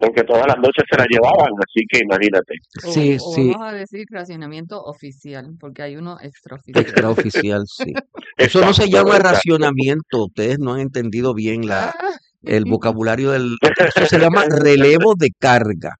porque todas las noches se la llevaban, así que imagínate. Sí, O sí, vamos a decir racionamiento oficial, porque hay uno extraoficial. extraoficial, sí. Eso no se Exacto, llama exacto. racionamiento, ustedes no han entendido bien Ah, el vocabulario eso se llama relevo de carga.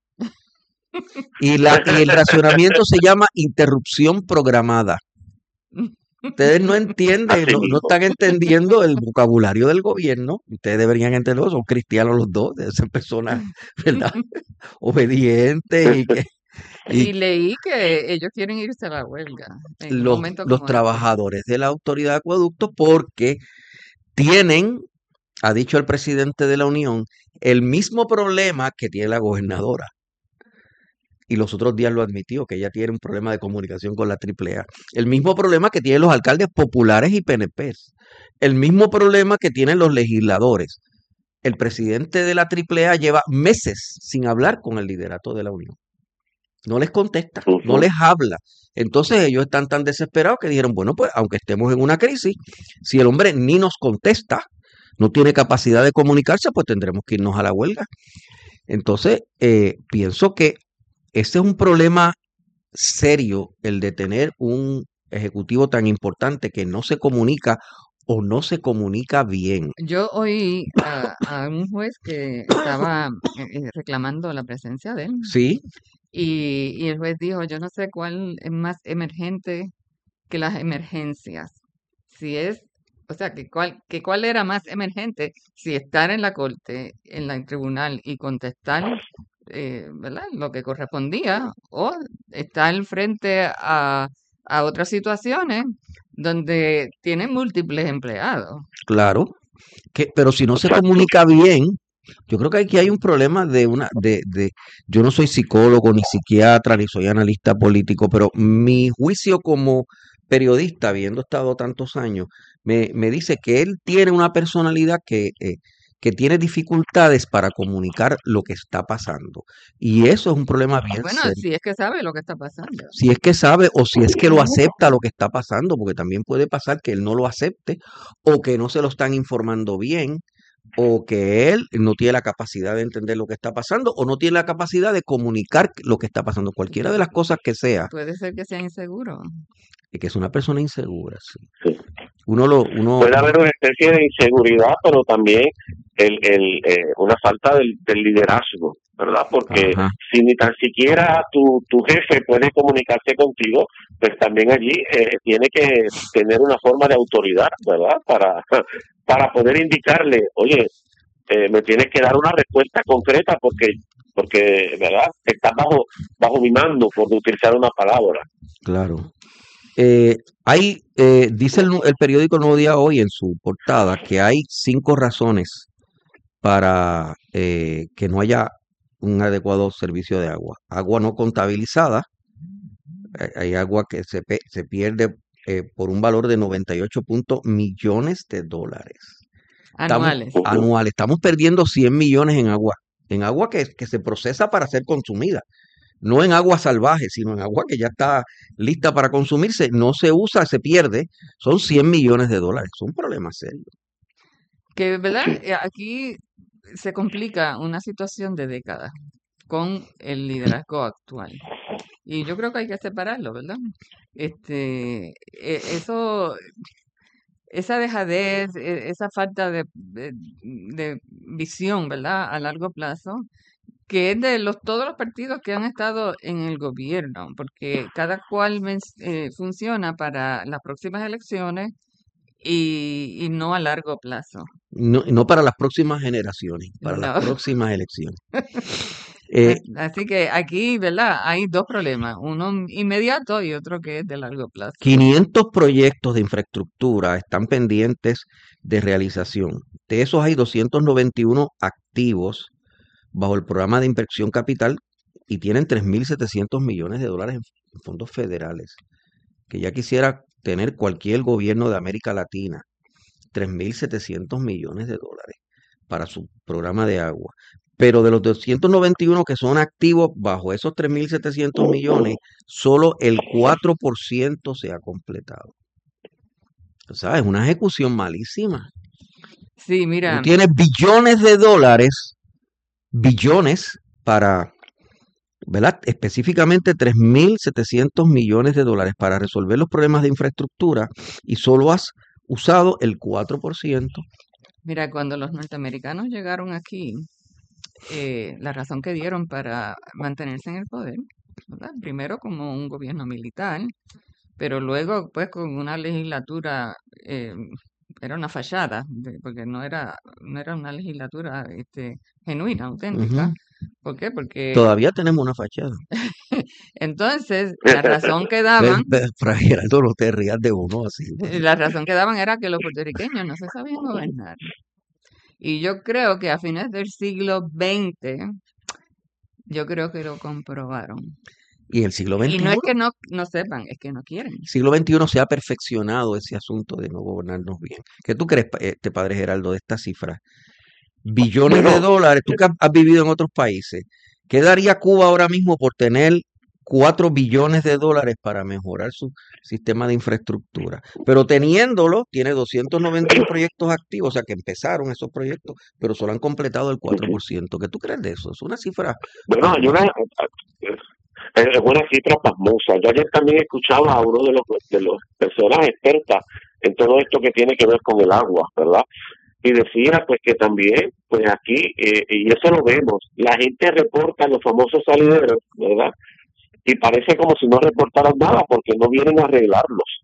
Y el racionamiento se llama interrupción programada. Ustedes no entienden, Así no mismo. están entendiendo el vocabulario del gobierno. Ustedes deberían entenderlo, son cristianos los dos, deben ser personas, ¿verdad? Obedientes y y leí que ellos quieren irse a la huelga en un los, momento los como este. trabajadores de la autoridad de acueducto porque tienen, ha dicho el presidente de la Unión, el mismo problema que tiene la gobernadora. Y los otros días lo admitió, que ella tiene un problema de comunicación con la AAA. El mismo problema que tienen los alcaldes populares y PNPs. El mismo problema que tienen los legisladores. El presidente de la AAA lleva meses sin hablar con el liderato de la Unión. No les contesta, no Ujú. les habla. Entonces ellos están tan desesperados que dijeron, bueno, pues aunque estemos en una crisis, si el hombre ni nos contesta, no tiene capacidad de comunicarse, pues tendremos que irnos a la huelga. Entonces, pienso que ese es un problema serio, el de tener un ejecutivo tan importante que no se comunica o no se comunica bien. Yo oí a un juez que estaba reclamando la presencia de él Sí, y el juez dijo, yo no sé cuál es más emergente que las emergencias. Si es, o sea, que cuál era más emergente, si estar en la corte, en el tribunal y contestar, ¿verdad? Lo que correspondía, o estar frente a otras situaciones donde tienen múltiples empleados. claro, pero si no se Exacto. comunica bien, yo creo que aquí hay un problema yo no soy psicólogo, ni psiquiatra, ni soy analista político, pero mi juicio como periodista, habiendo estado tantos años, me dice que él tiene una personalidad que tiene dificultades para comunicar lo que está pasando. Y eso es un problema bien Bueno, serio. si es que sabe lo que está pasando. Si es que sabe o si es que lo acepta lo que está pasando, porque también puede pasar que él no lo acepte o que no se lo están informando bien o que él no tiene la capacidad de entender lo que está pasando o no tiene la capacidad de comunicar lo que está pasando, cualquiera de Pu- las cosas que sea, Puede ser que sea inseguro. y que es una persona insegura, sí. Sí. Uno, Puede haber una especie de inseguridad, pero también una falta del liderazgo, ¿verdad? Porque ajá, si ni tan siquiera tu jefe puede comunicarse contigo, pues también allí tiene que tener una forma de autoridad, ¿verdad? Para poder indicarle, oye, me tienes que dar una respuesta concreta porque ¿verdad? Estás bajo mi mando, por utilizar una palabra. claro. Dice el periódico Nuevo Día hoy en su portada que hay 5 razones para que no haya un adecuado servicio de agua. Agua no contabilizada, hay agua que se pierde por un valor de 98 millones de dólares. Estamos Anuales. Ujú. anuales, estamos perdiendo 100 millones en agua que se procesa para ser consumida. No en agua salvaje, sino en agua que ya está lista para consumirse, no se usa, se pierde, son 100 millones de dólares. Es un problema serio. Que, ¿verdad? Sí. Aquí se complica una situación de décadas con el liderazgo actual. Y yo creo que hay que separarlo, ¿verdad? Eso, esa dejadez, esa falta de visión, ¿verdad? A largo plazo, que es de todos los partidos que han estado en el gobierno, porque cada cual funciona para las próximas elecciones y no a largo plazo. No, no para las próximas generaciones, para las No. próximas elecciones. Eh, Así que aquí, ¿verdad? Hay dos problemas, uno inmediato y otro que es de largo plazo. 500 proyectos de infraestructura están pendientes de realización. De esos hay 291 activos bajo el programa de inversión capital y tienen 3.700 millones de dólares en fondos federales, que ya quisiera tener cualquier gobierno de América Latina. 3.700 millones de dólares para su programa de agua. Pero de los 291 que son activos bajo esos 3.700 millones, solo el 4% se ha completado. O sea, es una ejecución malísima. Sí, Tú mira, tienes billones de dólares, billones, para, ¿verdad? Específicamente 3.700 millones de dólares para resolver los problemas de infraestructura y solo has usado el 4%. Mira, cuando los norteamericanos llegaron aquí, la razón que dieron para mantenerse en el poder, ¿verdad? Primero como un gobierno militar, pero luego pues con una legislatura, era una fachada, porque no era una legislatura genuina, auténtica. Ujú. ¿Por qué? Porque Todavía tenemos una fachada. entonces la razón que daban, Fray Geraldo, no te rías de uno así, pues. la razón que daban era que los puertorriqueños no se sabían gobernar. Y yo creo que a fines del siglo XX, yo creo que lo comprobaron. Y el siglo Y no XXI, es que no sepan, es que no quieren. siglo XXI se ha perfeccionado ese asunto de no gobernarnos bien. ¿Qué tú crees, padre Geraldo, de esta cifra? Billones de Bueno, dólares, tú que has vivido en otros países, ¿qué daría Cuba ahora mismo por tener 4 billones de dólares para mejorar su sistema de infraestructura? Pero teniéndolo, tiene 291 proyectos activos, o sea que empezaron esos proyectos, pero solo han completado el 4%. ¿Qué tú crees de eso? Es una cifra bueno, hay pasmosa. una cifra pasmosa. Yo ayer también escuchaba a uno de los personas expertas en todo esto que tiene que ver con el agua, ¿verdad? Y decía pues que también, pues aquí, y eso lo vemos, la gente reporta los famosos salideros, ¿verdad? Y parece como si no reportaran nada porque no vienen a arreglarlos.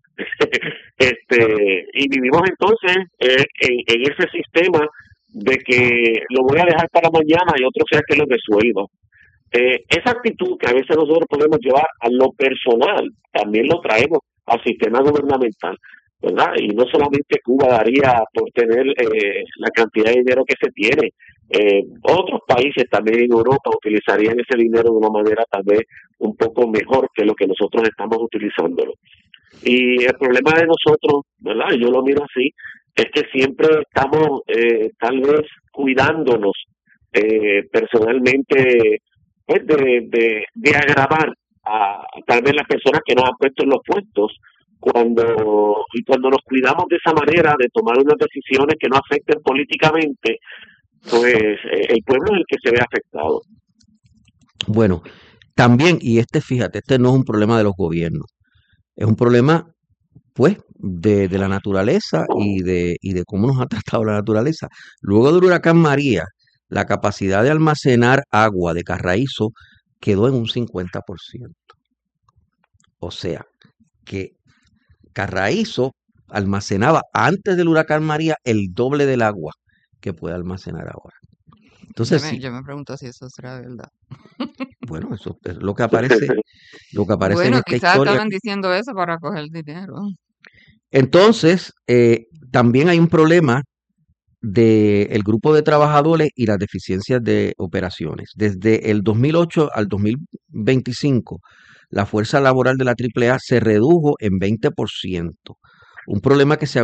Y vivimos entonces en ese sistema de que lo voy a dejar para mañana y otro sea que lo resuelva. Esa actitud que a veces nosotros podemos llevar a lo personal, también lo traemos al sistema gubernamental, ¿verdad? Y no solamente Cuba daría por tener la cantidad de dinero que se tiene, otros países también en Europa utilizarían ese dinero de una manera tal vez un poco mejor que lo que nosotros estamos utilizándolo. Y el problema de nosotros, ¿verdad? Yo lo miro así, es que siempre estamos tal vez cuidándonos personalmente, pues de agravar a tal vez las personas que nos han puesto en los puestos cuando nos cuidamos de esa manera de tomar unas decisiones que no afecten políticamente, pues el pueblo es el que se ve afectado. Bueno, también, y fíjate, este no es un problema de los gobiernos, es un problema, pues, de la naturaleza y de cómo nos ha tratado la naturaleza. Luego del huracán María, la capacidad de almacenar agua de Carraízo quedó en un 50%. O sea, que Carraízo almacenaba antes del huracán María el doble del agua que puede almacenar ahora. Entonces, sí, Yo me pregunto si eso será verdad. bueno, eso es lo que aparece en Bueno, esta quizás historia. estaban diciendo eso para coger dinero. Entonces, también hay un problema del grupo de trabajadores y las deficiencias de operaciones. Desde el 2008 al 2025, la fuerza laboral de la AAA se redujo en 20%. Un problema que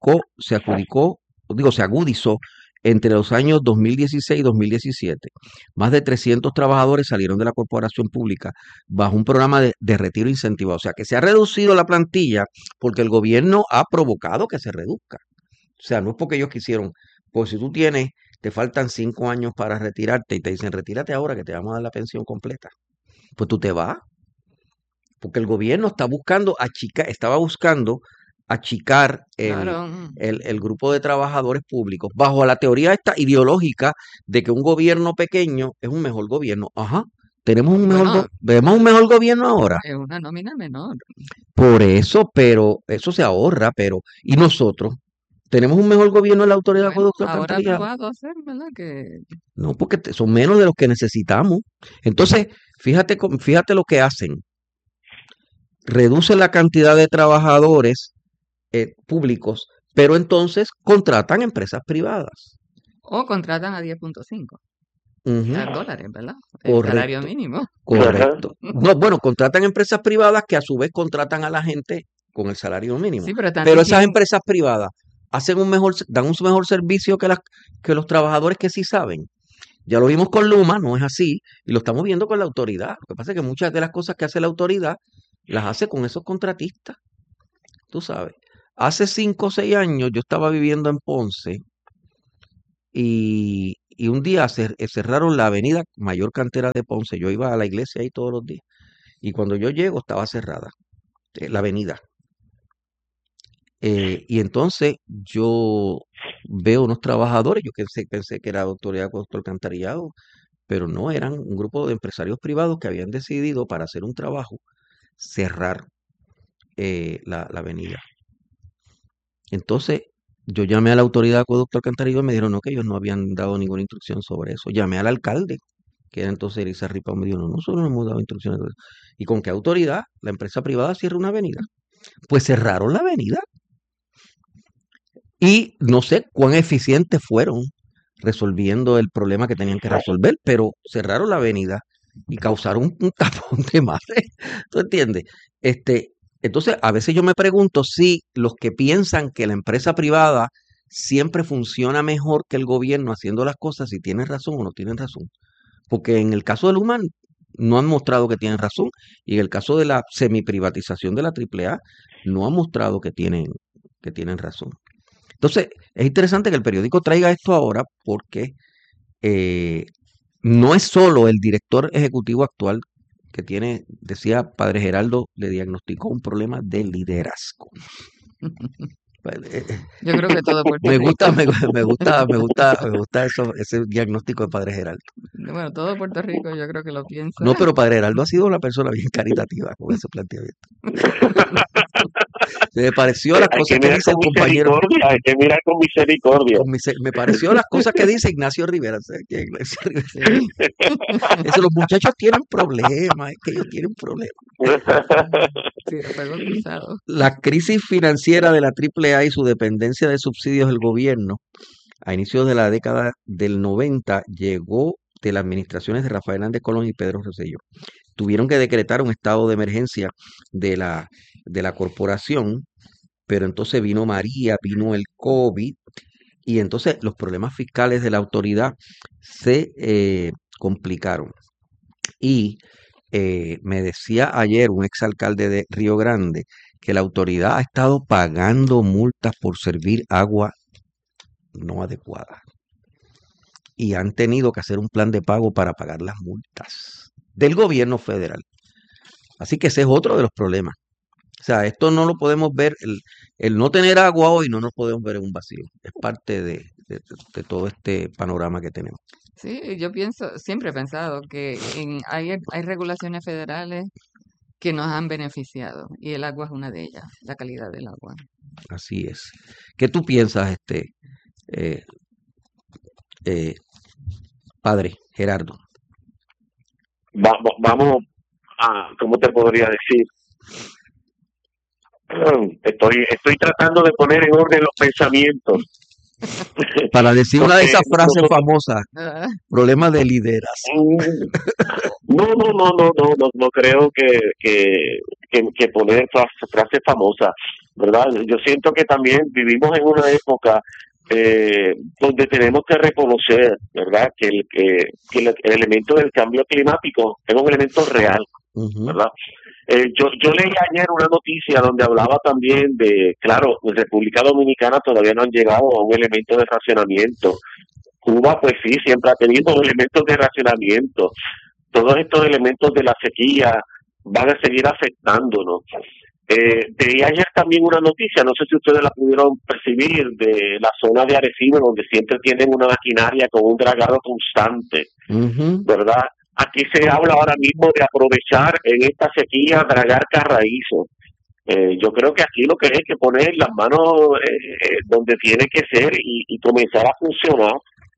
se agudizó entre los años 2016 y 2017. Más de 300 trabajadores salieron de la corporación pública bajo un programa de retiro incentivado. O sea, que se ha reducido la plantilla porque el gobierno ha provocado que se reduzca. O sea, no es porque ellos quisieron, pues si te faltan 5 años para retirarte y te dicen, retírate ahora que te vamos a dar la pensión completa, pues tú te vas, porque el gobierno estaba buscando achicar Claro. el grupo de trabajadores públicos bajo la teoría esta ideológica de que un gobierno pequeño es un mejor gobierno. Ajá, Bueno, vemos un mejor gobierno ahora. es una nómina menor. Por eso, pero eso se ahorra, y nosotros tenemos un mejor gobierno en la Autoridad de Bueno, Acueducto y ahora Alcantarillado. probado ser, ¿verdad? Que No, porque son menos de los que necesitamos. Entonces, fíjate lo que hacen. Reducen la cantidad de trabajadores públicos, pero entonces contratan empresas privadas. o contratan a 10.5 Ujú, dólares, ¿verdad? El salario correcto, mínimo. Ajá. correcto. No, bueno, contratan empresas privadas que a su vez contratan a la gente con el salario mínimo. Sí, pero están Pero esas diciendo, empresas privadas dan un mejor servicio que los trabajadores que sí saben. Ya lo vimos con Luma, no es así, y lo estamos viendo con la autoridad. Lo que pasa es que muchas de las cosas que hace la autoridad las hace con esos contratistas, tú sabes. Hace 5 o 6 años yo estaba viviendo en Ponce y y un día cerraron la avenida Mayor Cantera de Ponce. Yo iba a la iglesia ahí todos los días. Y cuando yo llego estaba cerrada la avenida. Y entonces yo veo unos trabajadores, yo pensé que era Autoridad de Acueducto Alcantarillado, pero no, eran un grupo de empresarios privados que habían decidido para hacer un trabajo cerrar la avenida. Entonces yo llamé a la Autoridad de Acueducto Alcantarillado y me dijeron no, que ellos no habían dado ninguna instrucción sobre eso. Llamé al alcalde, que era entonces Elisa Ripa, me dijo, no, nosotros no hemos dado instrucciones sobre eso. ¿Y con qué autoridad la empresa privada cierra una avenida? Pues cerraron la avenida. Y no sé cuán eficientes fueron resolviendo el problema que tenían que resolver, pero cerraron la avenida y causaron un tapón de madre. ¿Tú entiendes? Entonces, a veces yo me pregunto si los que piensan que la empresa privada siempre funciona mejor que el gobierno haciendo las cosas, si tienen razón o no tienen razón. Porque en el caso del Human no han mostrado que tienen razón, y en el caso de la semiprivatización de la AAA no han mostrado que tienen razón. Entonces, es interesante que el periódico traiga esto ahora porque no es solo el director ejecutivo actual que tiene, decía Padre Geraldo, le diagnosticó un problema de liderazgo. Yo creo que todo Puerto Me Rico. gusta, me gusta ese diagnóstico de Padre Geraldo. Bueno, todo Puerto Rico yo creo que lo piensa. No, pero Padre Geraldo ha sido una persona bien caritativa con ese planteamiento. Se me pareció a las cosas que dice el compañero. Hay que mirar con misericordia. Me pareció a las cosas que dice Ignacio Rivera. ¿Sabes qué? Ignacio Rivera. Eso, los muchachos tienen problemas, es que ellos tienen problemas. Sí, fuego cruzado. La crisis financiera de la AAA y su dependencia de subsidios del gobierno a inicios de la década del 90 llegó de las administraciones de Rafael Hernández Colón y Pedro Rosselló. Tuvieron que decretar un estado de emergencia de la corporación, pero entonces vino María, vino el COVID, y entonces los problemas fiscales de la autoridad se complicaron. Y me decía ayer un exalcalde de Río Grande que la autoridad ha estado pagando multas por servir agua no adecuada. Y han tenido que hacer un plan de pago para pagar las multas del gobierno federal. Así que ese es otro de los problemas. O sea, esto no lo podemos ver, el no tener agua hoy no nos podemos ver en un vacío. Es parte de todo este panorama que tenemos. Sí, yo siempre he pensado que hay regulaciones federales que nos han beneficiado y el agua es una de ellas, la calidad del agua. Así es. ¿Qué tú piensas, Padre Gerardo? Vamos a, ¿cómo te podría decir? Estoy tratando de poner en orden los pensamientos. Para decir una de esas frases famosas, problema de liderazgo. No creo que poner frases famosas, ¿verdad? Yo siento que también vivimos en una época donde tenemos que reconocer, ¿verdad? Que el elemento del cambio climático es un elemento real, ¿verdad? Yo leí ayer una noticia donde hablaba también de, claro, en República Dominicana todavía no han llegado a un elemento de racionamiento. Cuba, pues sí, siempre ha tenido elementos de racionamiento. Todos estos elementos de la sequía van a seguir afectándonos. Leí ayer también una noticia, no sé si ustedes la pudieron percibir, de la zona de Arecibo, donde siempre tienen una maquinaria con un dragado constante, ¿verdad? Aquí se habla ahora mismo de aprovechar en esta sequía dragar carraízo. Yo creo que aquí lo que hay que poner las manos donde tiene que ser y comenzar a funcionar.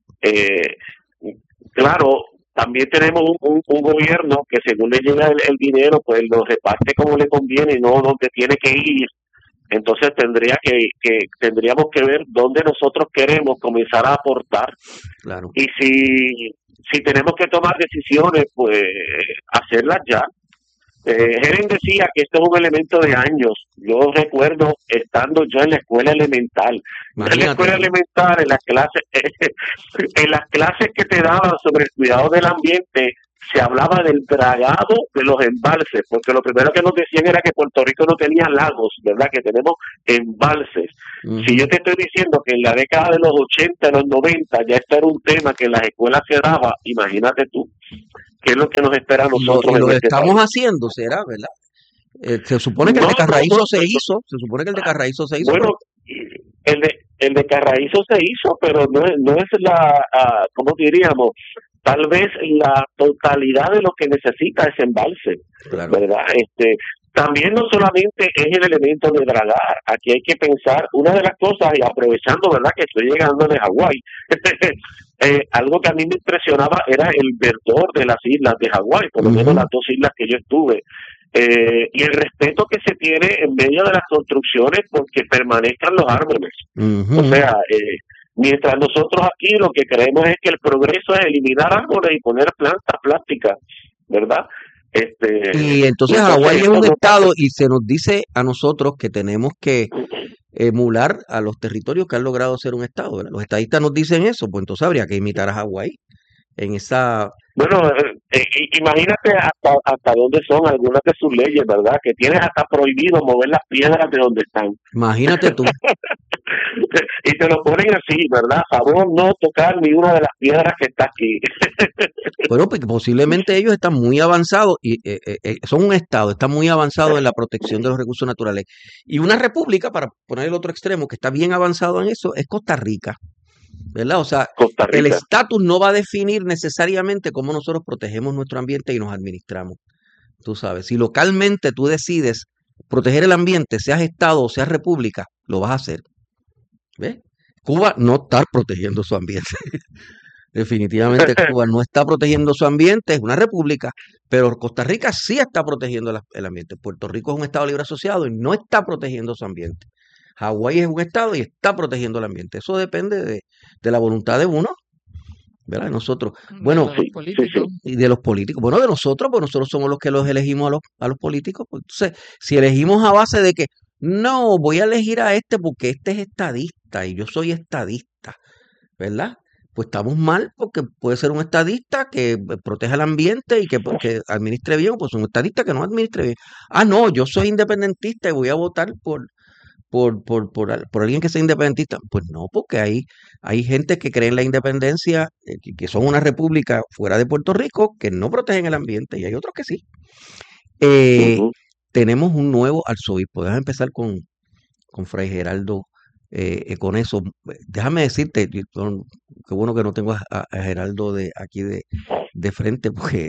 Claro, también tenemos un gobierno que según le llega el dinero, pues lo reparte como le conviene y no donde tiene que ir. Entonces tendríamos que ver dónde nosotros queremos comenzar a aportar. Claro. Y si tenemos que tomar decisiones, pues hacerlas ya. Helen decía que esto es un elemento de años. Yo recuerdo estando yo en la escuela elemental. En la escuela elemental, en las clases que te daban sobre el cuidado del ambiente, se hablaba del dragado de los embalses, porque lo primero que nos decían era que Puerto Rico no tenía lagos, ¿verdad? Que tenemos embalses. Si yo te estoy diciendo que en la década de los 80, los 90, ya esto era un tema que en las escuelas se daba, imagínate tú, qué es lo que nos espera a nosotros Y lo en este estamos país. haciendo, será, ¿verdad? Se supone que el No, de no, Carraízo no, se hizo, se supone que el de Carraízo se hizo, bueno, el de Carraízo se hizo, pero no es la, ¿cómo diríamos? Tal vez la totalidad de lo que necesita ese embalse, claro. ¿verdad? También no solamente es el elemento de dragar, aquí hay que pensar, una de las cosas, y aprovechando, ¿verdad?, que estoy llegando de Hawái, algo que a mí me impresionaba era el verdor de las islas de Hawái, por lo menos las dos islas que yo estuve, y el respeto que se tiene en medio de las construcciones porque permanezcan los árboles. O sea, mientras nosotros aquí lo que creemos es que el progreso es eliminar árboles y poner plantas plásticas, ¿verdad? Y entonces Hawái es un estado y se nos dice a nosotros que tenemos que emular a los territorios que han logrado ser un estado, ¿verdad? Los estadistas nos dicen eso, pues entonces habría que imitar a Hawái en esa... Bueno, imagínate hasta dónde son algunas de sus leyes, ¿verdad? Que tienes hasta prohibido mover las piedras de donde están. Imagínate tú. Y te lo ponen así, ¿verdad? A favor no tocar ni una de las piedras que está aquí. Bueno, pues posiblemente ellos están muy avanzados y son un estado, están muy avanzados en la protección de los recursos naturales. Y una república, para poner el otro extremo, que está bien avanzado en eso, es Costa Rica, ¿verdad? O sea, el estatus no va a definir necesariamente cómo nosotros protegemos nuestro ambiente y nos administramos. Tú sabes, si localmente tú decides proteger el ambiente, seas estado o seas república, lo vas a hacer. ¿Ves? Cuba no está protegiendo su ambiente. Definitivamente Cuba no está protegiendo su ambiente, es una república, pero Costa Rica sí está protegiendo el ambiente. Puerto Rico es un estado libre asociado y no está protegiendo su ambiente. Hawái es un estado y está protegiendo el ambiente. Eso depende de la voluntad de uno, ¿verdad? De nosotros. Bueno, de los políticos. Y de los políticos. Bueno, de nosotros, pues nosotros somos los que los elegimos a los políticos. Pues, entonces, si elegimos a base de que no, voy a elegir a este porque este es estadista y yo soy estadista, ¿verdad? Pues estamos mal porque puede ser un estadista que proteja el ambiente y que administre bien, pues un estadista que no administre bien. Ah, no, yo soy independentista y voy a votar por alguien que sea independentista. Pues no, porque hay gente que cree en la independencia, que son una república fuera de Puerto Rico, que no protegen el ambiente y hay otros que sí. Tenemos un nuevo arzobispo. Déjame empezar con Fray Geraldo. Con eso, déjame decirte, qué bueno que no tengo a Geraldo aquí de frente, porque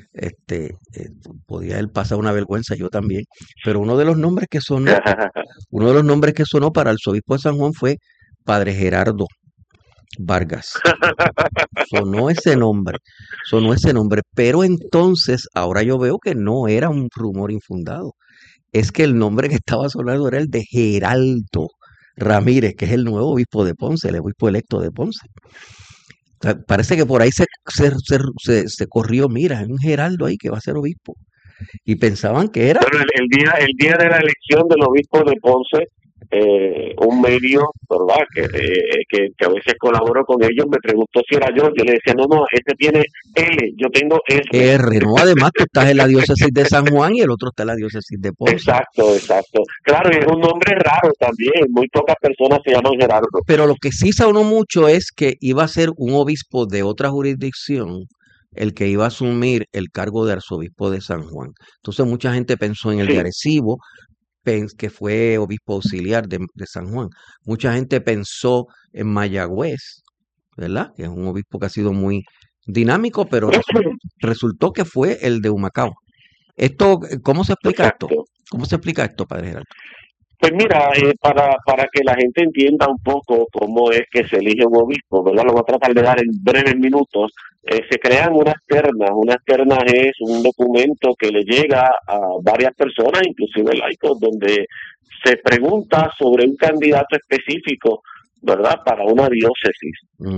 podía él pasar una vergüenza, yo también. Pero uno de los nombres que sonó para el arzobispo de San Juan fue Padre Gerardo Vargas. Sonó ese nombre, pero entonces ahora yo veo que no era un rumor infundado. Es que el nombre que estaba sonando era el de Geraldo Ramírez, que es el nuevo obispo de Ponce, el obispo electo de Ponce. O sea, parece que por ahí se corrió, mira, hay un Geraldo ahí que va a ser obispo. Y pensaban que era... Bueno, el día de la elección del obispo de Ponce, un medio, ¿verdad?, que a veces colaboro con ellos, me preguntó si era yo le decía, no, este tiene L, yo tengo R. No, además tú estás en la diócesis de San Juan y el otro está en la diócesis de Ponce. Exacto. Claro, y es un nombre raro también, muy pocas personas se llaman Gerardo. Pero lo que sí sonó mucho es que iba a ser un obispo de otra jurisdicción el que iba a asumir el cargo de arzobispo de San Juan. Entonces mucha gente pensó en el de Arecibo, que fue obispo auxiliar de San Juan. Mucha gente pensó en Mayagüez, ¿verdad? Que es un obispo que ha sido muy dinámico, pero resultó que fue el de Humacao. ¿Cómo se explica esto? ¿Cómo se explica esto, Padre Gerardo? Pues mira, para que la gente entienda un poco cómo es que se elige un obispo, ¿verdad? Lo voy a tratar de dar en breves minutos. Se crean unas ternas. Unas ternas es un documento que le llega a varias personas, inclusive laicos, donde se pregunta sobre un candidato específico, ¿verdad?, para una diócesis.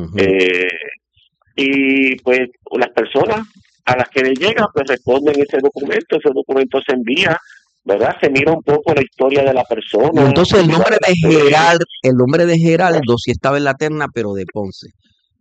Y pues las personas a las que le llega, pues responden ese documento se envía, ¿verdad? Se mira un poco la historia de la persona. Entonces el nombre de Geraldo sí estaba en la terna, pero de Ponce,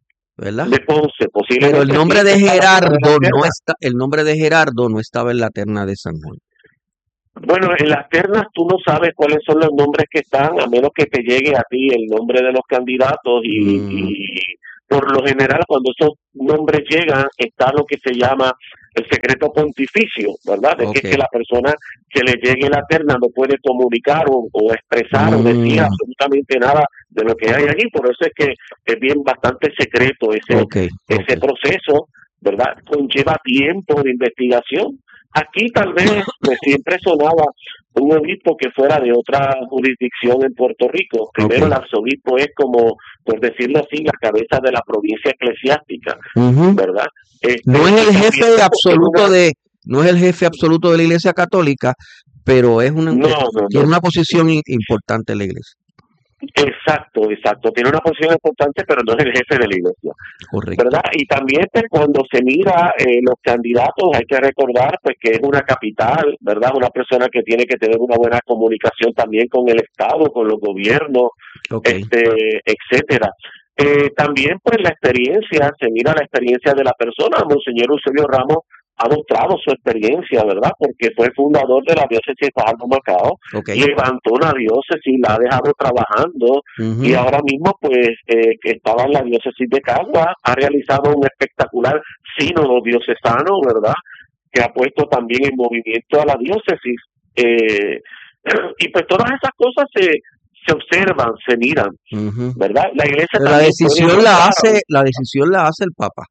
¿verdad? de Ponce, Pero posiblemente el sí nombre de está la de la Gerardo no terna. está, el nombre de Gerardo no estaba en la terna de San Juan. Bueno, en las ternas tú no sabes cuáles son los nombres que están, a menos que te llegue a ti el nombre de los candidatos Mm, y por lo general cuando esos nombres llegan está lo que se llama el secreto pontificio, ¿verdad? De que es ok. que la persona que le llegue la terna no puede comunicar o expresar o decir Mm, absolutamente nada de lo que hay allí, por eso es que es bien bastante secreto ok, ok. ese proceso, ¿verdad? Conlleva tiempo de investigación. Aquí tal vez pues siempre sonaba un obispo que fuera de otra jurisdicción en Puerto Rico. Ok. Primero el arzobispo es como, por decirlo así, la cabeza de la provincia eclesiástica, Ujú. ¿verdad? No es Y el también jefe pues, tiene absoluto una... no es el jefe absoluto de la Iglesia Católica, pero No, no, tiene no. una posición importante en la Iglesia. Exacto, exacto. Tiene una posición importante, pero no es el jefe de la iglesia, Correcto. ¿verdad? Y también pues, cuando se mira los candidatos, hay que recordar pues que es una capital, ¿verdad? Una persona que tiene que tener una buena comunicación también con el Estado, con los gobiernos, Ok. etcétera. También pues la experiencia, se mira la experiencia de la persona. Monseñor Eusebio Ramos ha mostrado su experiencia, ¿verdad? Porque fue fundador de la diócesis de Fajardo Macao, Ok. levantó una diócesis, la ha dejado trabajando y Ujú. ahora mismo pues que estaba en la diócesis de Cagua, ha realizado un espectacular sínodo diocesano, ¿verdad? Que ha puesto también en movimiento a la diócesis. Eh, y pues todas esas cosas se observan, se miran, Ujú. ¿verdad? La iglesia Pero también puede nombrar, la decisión la hace el Papa,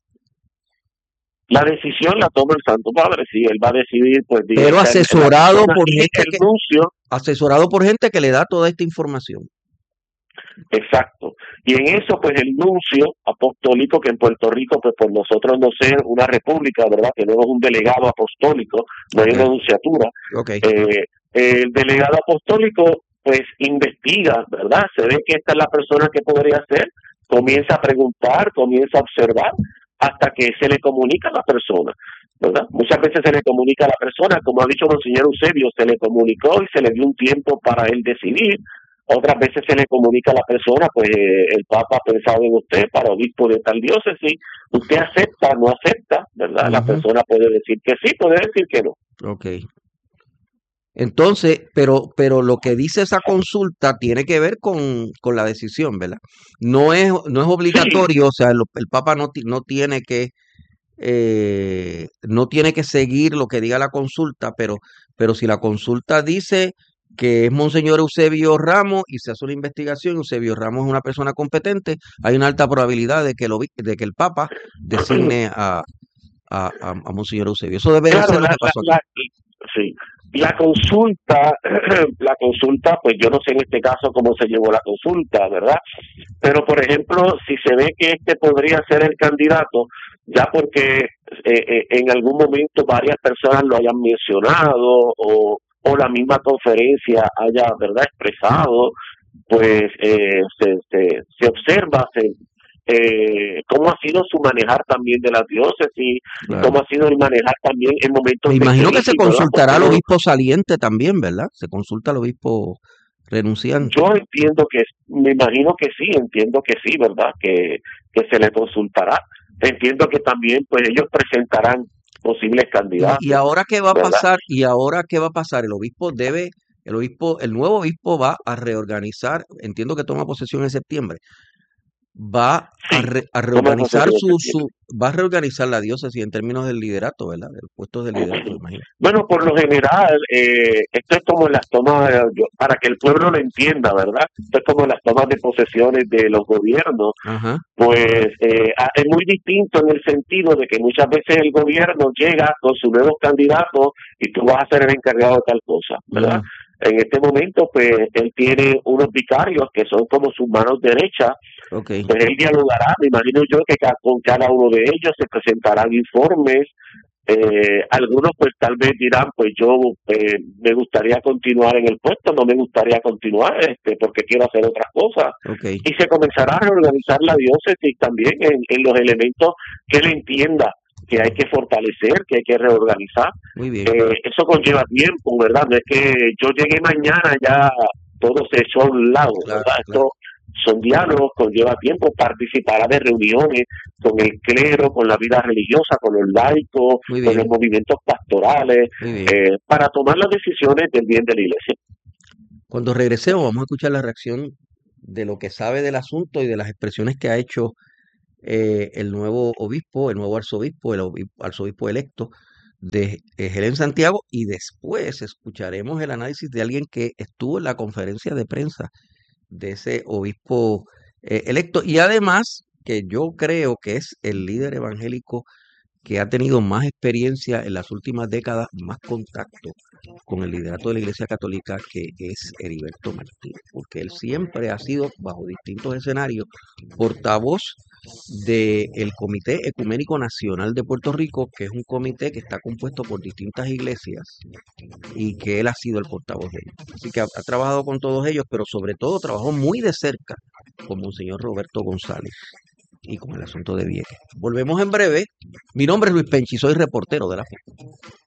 la decisión la toma el Santo Padre, sí, él va a decidir pues pero la persona y el nuncio. asesorado por gente que le da toda esta información. Exacto. Y en eso, pues el nuncio apostólico, que en Puerto Rico, pues por nosotros no ser una república, ¿verdad? Tenemos un delegado apostólico, no hay Ok. una nunciatura. Ok. El delegado apostólico, pues investiga, ¿verdad? Se ve que esta es la persona que podría ser, comienza a preguntar, comienza a observar, hasta que se le comunica a la persona, ¿verdad? Muchas veces se le comunica a la persona, como ha dicho Monseñor Eusebio, se le comunicó y se le dio un tiempo para él decidir. Otras veces se le comunica a la persona, pues el Papa ha pensado en usted para obispo de tal diócesis, usted acepta, no acepta, ¿verdad? La Ujú. persona puede decir que sí, puede decir que no. Ok. Entonces, pero lo que dice esa consulta tiene que ver con la decisión, ¿verdad? No es Sí, obligatorio, o sea, el Papa no tiene que seguir lo que diga la consulta, pero si la consulta dice que es Monseñor Eusebio Ramos y se hace una investigación, Eusebio Ramos es una persona competente, hay una alta probabilidad de que el Papa designe a Monseñor Eusebio. Eso debe de claro, ser lo que pasó aquí. sí. La consulta, la consulta, pues yo no sé en este caso cómo se llevó la consulta, ¿verdad? Pero, por ejemplo, si se ve que este podría ser el candidato, ya porque en algún momento varias personas lo hayan mencionado o la misma conferencia haya, ¿verdad?, expresado, pues se observa, cómo ha sido su manejar también de las diócesis y Claro. cómo ha sido el manejar también en Me momentos de imagino que se crisis, ¿verdad? consultará Porque al no, obispo saliente también, ¿verdad? Se consulta al obispo renunciante. yo entiendo que, me imagino que sí, entiendo que sí, ¿verdad? Que se le consultará. Entiendo que también, pues ellos presentarán posibles ¿Y candidatos, ahora qué va a ¿verdad? pasar? ¿Y ahora qué va a pasar? El nuevo obispo va a reorganizar, entiendo que toma posesión en septiembre, Sí, a toma reorganizar posesión en septiembre. va a reorganizar la diócesis en términos del liderato, ¿verdad? Del puesto de liderato, me imagino. Bueno, por lo general, esto es como las tomas, para que el pueblo lo entienda, ¿verdad? Esto es como las tomas de posesiones de los gobiernos, Ajá. pues es muy distinto en el sentido de que muchas veces el gobierno llega con sus nuevos candidatos y tú vas a ser el encargado de tal cosa, ¿verdad? Mm, En este momento, pues él tiene unos vicarios que son como sus manos derechas, ok. pues él dialogará, me imagino yo que con cada uno de ellos se presentarán informes. Algunos pues tal vez dirán, pues yo me gustaría continuar en el puesto, no me gustaría continuar porque quiero hacer otras cosas. Ok. Y se comenzará a reorganizar la diócesis también en los elementos que él entienda que hay que fortalecer, que hay que reorganizar. Muy bien. Eso conlleva tiempo, ¿verdad? No es que yo llegué mañana ya todo se echó a un lado, Claro, ¿verdad? claro. son diálogos, conlleva tiempo, participará de reuniones con el clero, con la vida religiosa, con los laicos, Muy con los bien, movimientos pastorales, muy bien. para tomar las decisiones del bien de la iglesia. Cuando regresemos vamos a escuchar la reacción de lo que sabe del asunto y de las expresiones que ha hecho el nuevo obispo, el nuevo arzobispo, arzobispo electo de Jerez Santiago, y después escucharemos el análisis de alguien que estuvo en la conferencia de prensa de ese obispo electo, y además que yo creo que es el líder evangélico que ha tenido más experiencia en las últimas décadas, más contacto con el liderato de la Iglesia Católica, que es Heriberto Martínez, porque él siempre ha sido, bajo distintos escenarios, portavoz del Comité Ecuménico Nacional de Puerto Rico, que es un comité que está compuesto por distintas iglesias y que él ha sido el portavoz de ellos. Así que ha trabajado con todos ellos, pero sobre todo trabajó muy de cerca con Monseñor Roberto González y con el asunto de Vieques. Volvemos en breve. Mi nombre es Luis Penchi, soy reportero de La Fe.